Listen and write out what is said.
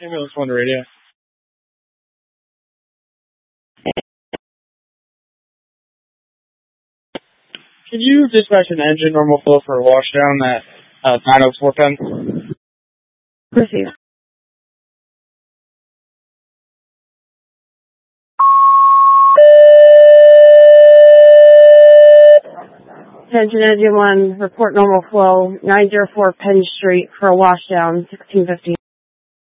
Ambulance 1 to radio. Can you dispatch an engine normal flow for a washdown at 904 Penn? Proceed. Attention Engine 1, report normal flow, 904 Penn Street for a washdown, 1650.